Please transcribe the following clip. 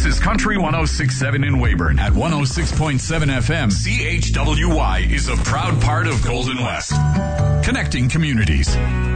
is Country 106.7 in Weyburn. At 106.7 FM, CHWY is a proud part of Golden West. Connecting communities.